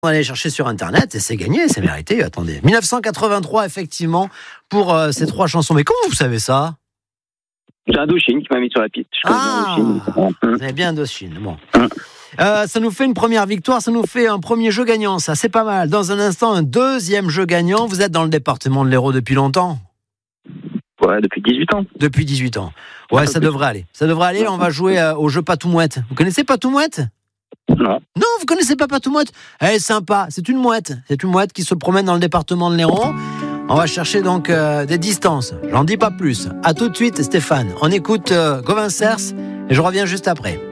On va aller chercher sur Internet et c'est gagné, c'est mérité. Attendez. 1983, effectivement, pour ces 3 chansons. Mais comment vous savez ça ? J'ai un Indochine qui m'a mis sur la piste. Vous avez bien Indochine. Bon. Ça nous fait une première victoire, ça nous fait un premier jeu gagnant, ça c'est pas mal. Dans un instant, un deuxième jeu gagnant. Vous êtes dans le département de l'Hérault depuis longtemps ? Ouais, depuis 18 ans. Depuis 18 ans. Ouais, ça devrait aller. Ça devrait aller, on va jouer au jeu Patou-Mouette. Vous connaissez Patou-Mouette ? Non. Non, vous connaissez pas Patou-Mouette ? Elle est sympa, c'est une mouette. C'est une mouette qui se promène dans le département de l'Hérault. On va chercher donc des distances. J'en dis pas plus. À tout de suite, Stéphane. On écoute Gauvin Cers et je reviens juste après.